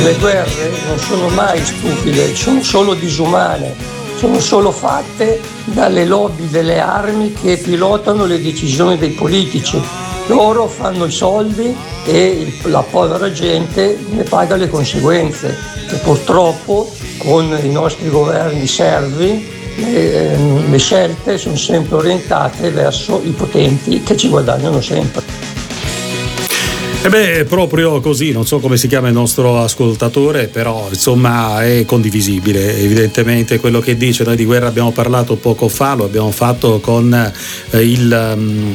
Le guerre non sono mai stupide, sono solo disumane, sono solo fatte dalle lobby delle armi che pilotano le decisioni dei politici. Loro fanno i soldi e la povera gente ne paga le conseguenze. E purtroppo con i nostri governi servi le scelte sono sempre orientate verso i potenti che ci guadagnano sempre. Proprio così, non so come si chiama il nostro ascoltatore, però insomma è condivisibile evidentemente quello che dice. Noi di guerra abbiamo parlato poco fa, lo abbiamo fatto con il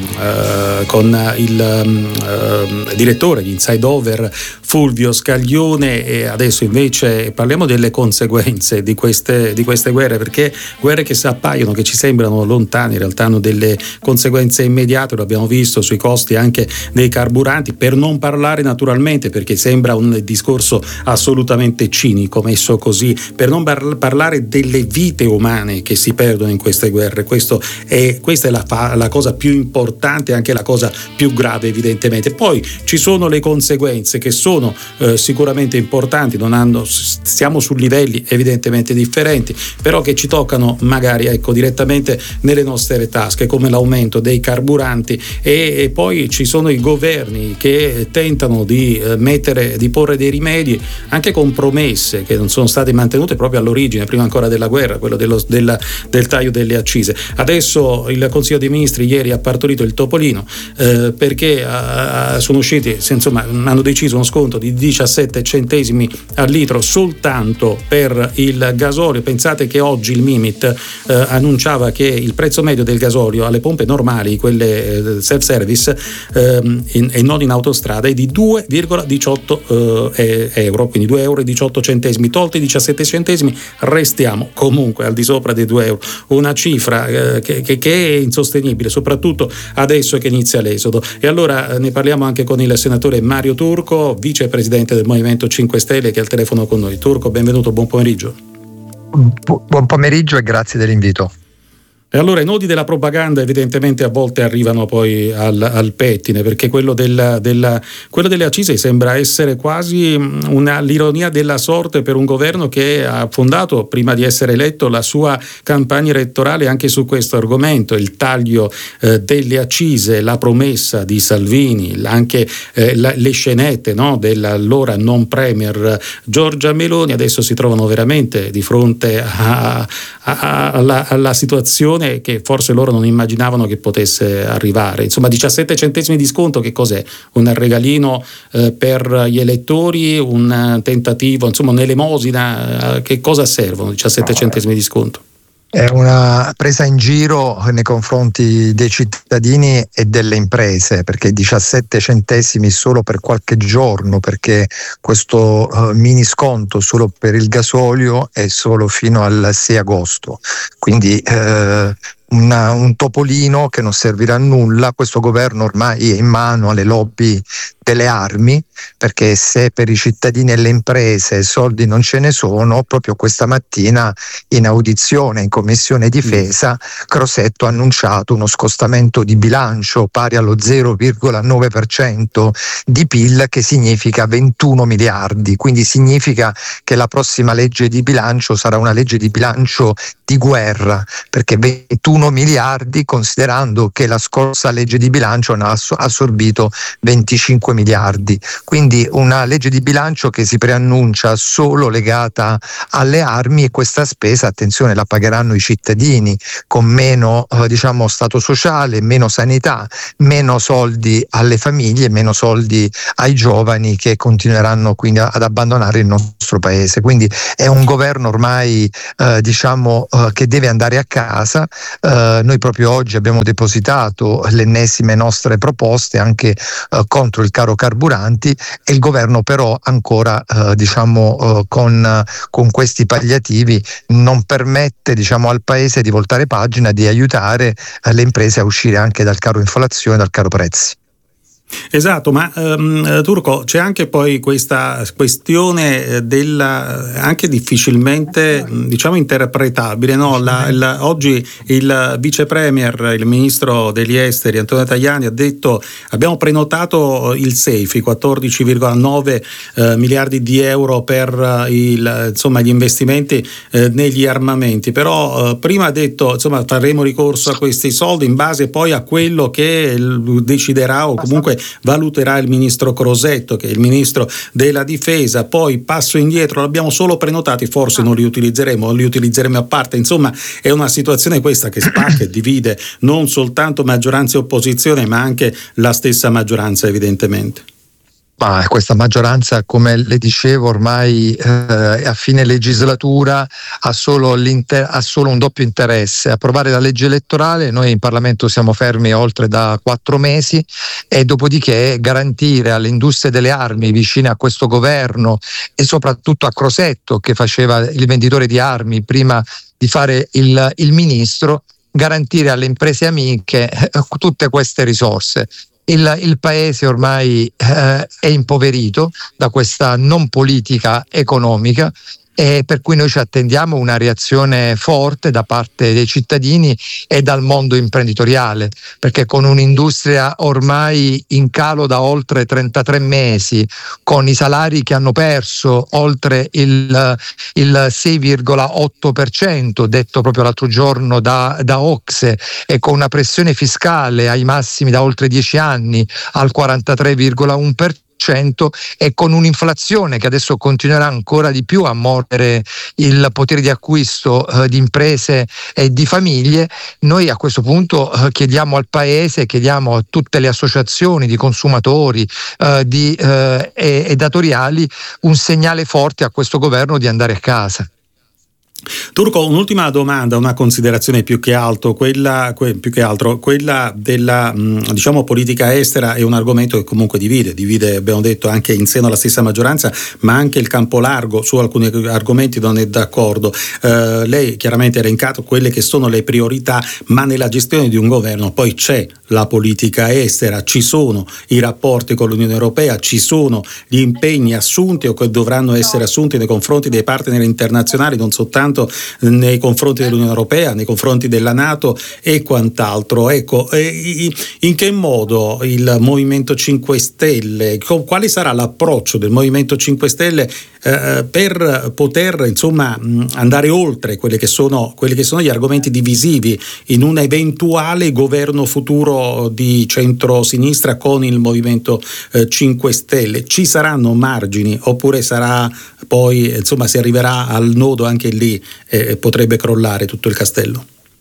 direttore di Inside Over, Fulvio Scaglione, e adesso invece parliamo delle conseguenze di queste guerre, perché guerre che si appaiono, che ci sembrano lontane, in realtà hanno delle conseguenze immediate. Lo abbiamo visto sui costi anche dei carburanti, per non parlare naturalmente, perché sembra un discorso assolutamente cinico messo così, per non parlare delle vite umane che si perdono in queste guerre. Questa è la cosa più importante, anche la cosa più grave evidentemente. Poi ci sono le conseguenze che sono sicuramente importanti, siamo su livelli evidentemente differenti, però che ci toccano magari direttamente nelle nostre tasche, come l'aumento dei carburanti, e poi ci sono i governi che tentano di porre dei rimedi anche con promesse che non sono state mantenute proprio all'origine, prima ancora della guerra, quello del taglio delle accise. Adesso il Consiglio dei Ministri ieri ha partorito il topolino, perché sono usciti, hanno deciso uno sconto di 17 centesimi al litro soltanto per il gasolio. Pensate che oggi il Mimit annunciava che il prezzo medio del gasolio alle pompe normali, quelle self-service e non in autostrada, è di 2,18 euro, quindi 2,18 euro. Tolti i 17 centesimi restiamo comunque al di sopra dei 2 euro, una cifra che è insostenibile, soprattutto adesso che inizia l'esodo. E allora ne parliamo anche con il senatore Mario Turco, vicepresidente del Movimento 5 Stelle, che è al telefono con noi. Turco, benvenuto, buon pomeriggio. Buon pomeriggio e grazie dell'invito. E allora i nodi della propaganda evidentemente a volte arrivano poi al pettine, perché quello delle accise sembra essere quasi l'ironia della sorte per un governo che ha fondato, prima di essere eletto, la sua campagna elettorale anche su questo argomento: il taglio delle accise, la promessa di Salvini, anche le scenette, no, dell'allora non premier Giorgia Meloni. Adesso si trovano veramente di fronte alla situazione che forse loro non immaginavano che potesse arrivare. Insomma, 17 centesimi di sconto, che cos'è? Un regalino per gli elettori, un tentativo, insomma un'elemosina? Che cosa servono 17 centesimi di sconto? È una presa in giro nei confronti dei cittadini e delle imprese, perché 17 centesimi solo per qualche giorno, perché questo mini sconto solo per il gasolio è solo fino al 6 agosto. Quindi un topolino che non servirà a nulla. Questo governo ormai è in mano alle lobby delle armi, perché se per i cittadini e le imprese soldi non ce ne sono, proprio questa mattina in audizione in Commissione Difesa Crosetto ha annunciato uno scostamento di bilancio pari allo 0,9% di PIL, che significa 21 miliardi, quindi significa che la prossima legge di bilancio sarà una legge di bilancio di guerra, perché 21 miliardi considerando che la scorsa legge di bilancio ne ha assorbito 25 miliardi, quindi una legge di bilancio che si preannuncia solo legata alle armi, e questa spesa, attenzione, la pagheranno i cittadini con meno stato sociale, meno sanità, meno soldi alle famiglie, meno soldi ai giovani, che continueranno quindi ad abbandonare il nostro paese. Quindi è un governo ormai che deve andare a casa. Noi proprio oggi abbiamo depositato le ennesime nostre proposte anche contro il caro carburanti, e il governo però ancora con questi palliativi non permette al paese di voltare pagina, di aiutare le imprese a uscire anche dal caro inflazione, dal caro prezzi. Esatto, ma Turco, c'è anche poi questa questione della anche difficilmente diciamo interpretabile, no? Oggi il vice premier, il ministro degli esteri Antonio Tajani ha detto: abbiamo prenotato il SAFE, 14,9 miliardi di euro per gli investimenti negli armamenti, però prima ha detto faremo ricorso a questi soldi in base poi a quello che deciderà o comunque valuterà il ministro Crosetto, che è il ministro della difesa. Poi passo indietro, l'abbiamo solo prenotati, forse non li utilizzeremo a parte. Insomma, è una situazione questa che spacca e divide non soltanto maggioranza e opposizione, ma anche la stessa maggioranza, evidentemente. Ma questa maggioranza, come le dicevo, ormai a fine legislatura ha solo un doppio interesse: approvare la legge elettorale. Noi in Parlamento siamo fermi oltre da 4 mesi, e dopodiché garantire alle industrie delle armi vicine a questo governo, e soprattutto a Crosetto, che faceva il venditore di armi prima di fare il ministro, garantire alle imprese amiche tutte queste risorse. Il paese ormai è impoverito da questa non politica economica, e per cui noi ci attendiamo una reazione forte da parte dei cittadini e dal mondo imprenditoriale, perché con un'industria ormai in calo da oltre 33 mesi, con i salari che hanno perso oltre il 6,8%, detto proprio l'altro giorno da Ocse, e con una pressione fiscale ai massimi da oltre 10 anni al 43,1%, e con un'inflazione che adesso continuerà ancora di più a mordere il potere di acquisto di imprese e di famiglie, noi a questo punto chiediamo al Paese, chiediamo a tutte le associazioni di consumatori e datoriali un segnale forte a questo governo di andare a casa. Turco, un'ultima domanda, una considerazione più che altro, quella della politica estera è un argomento che comunque divide, abbiamo detto, anche in seno alla stessa maggioranza, ma anche il campo largo su alcuni argomenti non è d'accordo. Lei chiaramente ha elencato quelle che sono le priorità, ma nella gestione di un governo poi c'è la politica estera, ci sono i rapporti con l'Unione Europea, ci sono gli impegni assunti o che dovranno essere assunti nei confronti dei partner internazionali, non soltanto nei confronti dell'Unione Europea, nei confronti della NATO e quant'altro. Ecco, in che modo il Movimento 5 Stelle, quale sarà l'approccio del Movimento 5 Stelle per poter andare oltre quelli che sono gli argomenti divisivi in un eventuale governo futuro di centro-sinistra con il Movimento 5 Stelle? Ci saranno margini oppure sarà poi si arriverà al nodo anche lì e potrebbe crollare tutto il castello?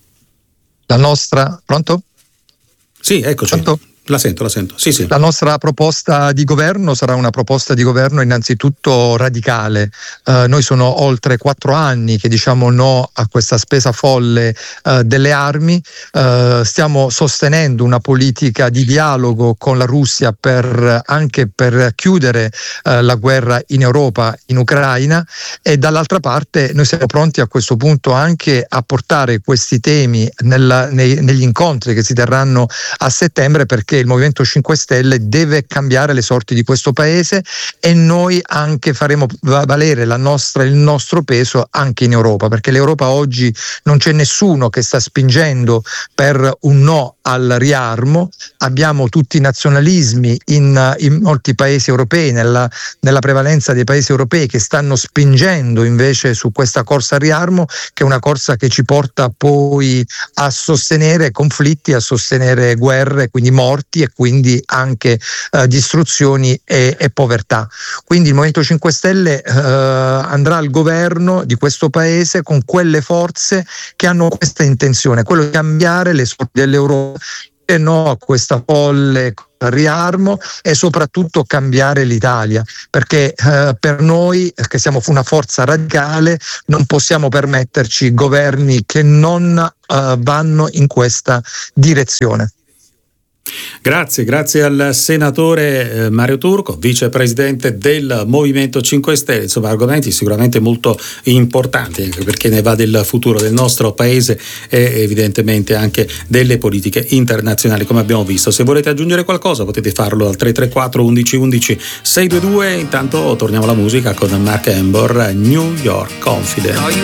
La nostra... Pronto? Sì, eccoci. Pronto? La sento. Sì. La nostra proposta di governo sarà una proposta di governo innanzitutto radicale. Noi sono oltre 4 anni che diciamo no a questa spesa folle delle armi. Stiamo sostenendo una politica di dialogo con la Russia anche per chiudere la guerra in Europa, in Ucraina, e dall'altra parte noi siamo pronti a questo punto anche a portare questi temi negli incontri che si terranno a settembre, perché il Movimento 5 Stelle deve cambiare le sorti di questo paese, e noi anche faremo valere il nostro peso anche in Europa, perché l'Europa oggi non c'è nessuno che sta spingendo per un no al riarmo. Abbiamo tutti i nazionalismi in molti paesi europei, nella prevalenza dei paesi europei, che stanno spingendo invece su questa corsa al riarmo, che è una corsa che ci porta poi a sostenere conflitti, a sostenere guerre, quindi morti, e quindi anche distruzioni e povertà. Quindi il Movimento 5 Stelle andrà al governo di questo paese con quelle forze che hanno questa intenzione, quello di cambiare le sorti dell'Europa, e no a questa folle riarmo, e soprattutto cambiare l'Italia, perché per noi, che siamo una forza radicale, non possiamo permetterci governi che non vanno in questa direzione. Grazie al senatore Mario Turco, vicepresidente del Movimento 5 Stelle. Insomma, argomenti sicuramente molto importanti, anche perché ne va del futuro del nostro paese e evidentemente anche delle politiche internazionali, come abbiamo visto. Se volete aggiungere qualcosa potete farlo al 334 11 11 622. Intanto torniamo alla musica con Mark Embor, New York Confident.